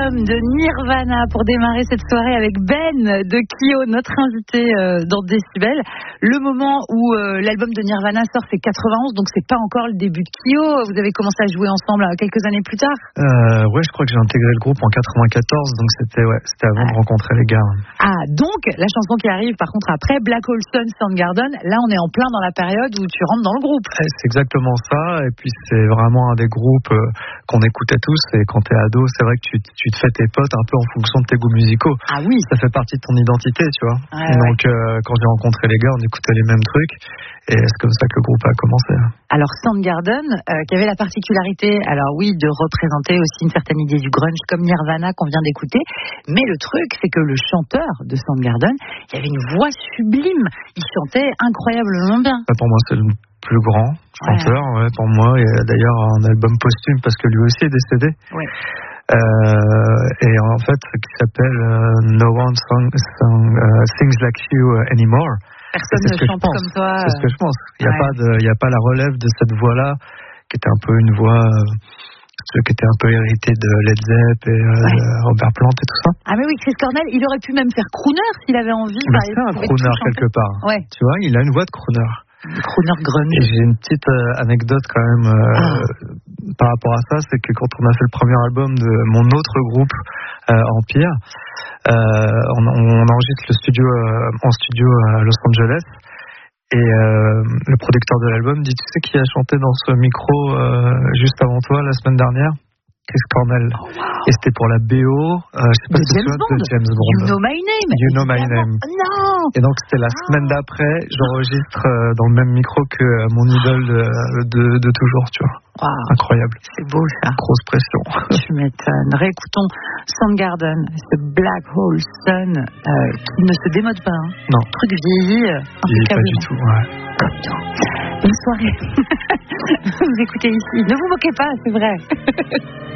l'album de Nirvana pour démarrer cette soirée avec Ben de Kyo, notre invité dans Décibel. Le moment où l'album de Nirvana sort, c'est 91, donc c'est pas encore le début de Kyo. Vous avez commencé à jouer ensemble quelques années plus tard. Ouais, je crois que j'ai intégré le groupe en 94, donc c'était avant de rencontrer les gars. Ah, donc la chanson qui arrive par contre après, Black Hole Sun, Soundgarden, là on est en plein dans la période où tu rentres dans le groupe. C'est exactement ça, et puis c'est vraiment un des groupes qu'on écoutait tous, et quand t'es ado, c'est vrai que tu te fais tes potes un peu en fonction de tes goûts musicaux. Ah oui. Ça fait partie de ton identité, tu vois. Ouais, donc quand j'ai rencontré les gars, on écoutait les mêmes trucs, et c'est comme ça que le groupe a commencé. Alors Soundgarden, qui avait la particularité, alors oui, de représenter aussi une certaine idée du grunge comme Nirvana qu'on vient d'écouter, mais le truc, c'est que le chanteur de Soundgarden, il avait une voix sublime, il chantait incroyablement bien. Pour moi, c'est le plus grand chanteur, pour moi, et d'ailleurs un album posthume parce que lui aussi est décédé. Ouais. Et en fait, qui s'appelle No One Sings Like You Anymore. Personne ne chante comme toi. C'est ce que je pense. Il n'y a pas la relève de cette voix-là, qui était un peu une voix qui était un peu héritée de Led Zepp et Robert Plant et tout ça. Ah mais oui, Chris Cornell, il aurait pu même faire crooner s'il avait envie. Mais c'est un crooner quelque part. Ouais. Tu vois, il a une voix de crooner. Crooner grunge. Et j'ai une petite anecdote quand même par rapport à ça, c'est que quand on a fait le premier album de mon autre groupe, Empire, on enregistre en studio à Los Angeles, et le producteur de l'album dit: tu sais qui a chanté dans ce micro juste avant toi la semaine dernière? Chris Cornell. Oh, wow. Et c'était pour la BO de James Bond. You Know My Name. You Know My Name. Non. Et donc c'était la semaine d'après, j'enregistre dans le même micro que mon idole de toujours, tu vois. Wow. Incroyable. C'est beau ça. Grosse pression. Tu m'étonnes. Réécoutons Soundgarden, ce Black Hole Sun qui ne se démode pas. Hein. Non. Truc vieilli. Pas du tout. Ouais. Comme tout. Bonne soirée. Vous écoutez ici. Ne vous moquez pas, c'est vrai.